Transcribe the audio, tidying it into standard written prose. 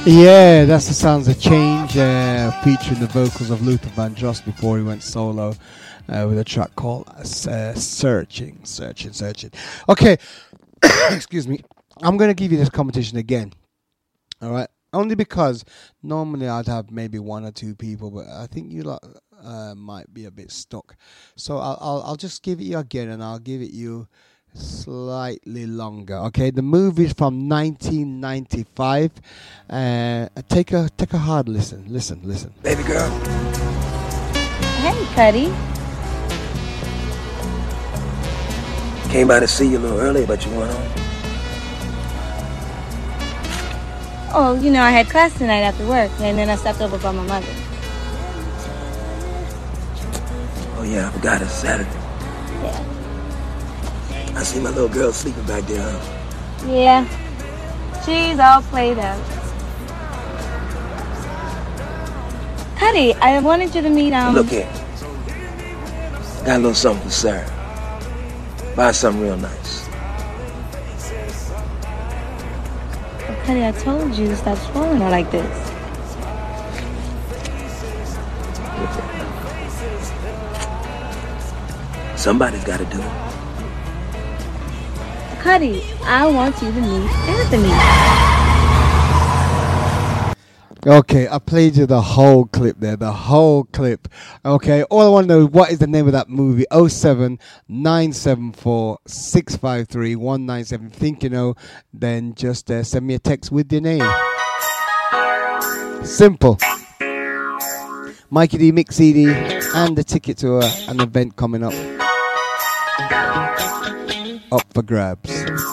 Yeah, that's the Sounds of Change, featuring the vocals of Luther Vandross before he went solo with a track called Searching. Okay, excuse me. I'm going to give you this competition again, all right? Only because normally I'd have maybe one or two people, but I think you lot might be a bit stuck. So I'll just give it you again, and I'll give it you slightly longer. Okay, the movie's from 1995. Take a hard listen. Listen. Baby girl. Hey, Cuddy. Came by to see you a little earlier, but you went home. Oh, you know, I had class tonight after work, and then I stopped over by my mother. Oh yeah, I forgot it's Saturday. Yeah. I see my little girl sleeping back there, huh? Yeah. She's all played out. Cuddy, I wanted you to meet, Look here. Got a little something for Sarah. Buy something real nice. Well, Cuddy, I told you to stop spoiling her like this. Somebody's got to do it. Cuddy, I want you to meet Anthony. Okay, I played you the whole clip there, the whole clip. Okay, all I want to know is what is the name of that movie? 07974653197. Think you know, then just send me a text with your name. Simple. Mikey D Mix CD and the ticket to an event coming up for grabs.